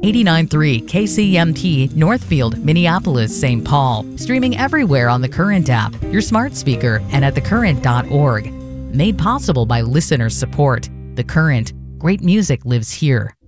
89.3 KCMT Northfield, Minneapolis, St. Paul. Streaming everywhere on the Current app, your smart speaker, and at thecurrent.org. Made possible by listener support. The Current. Great music lives here.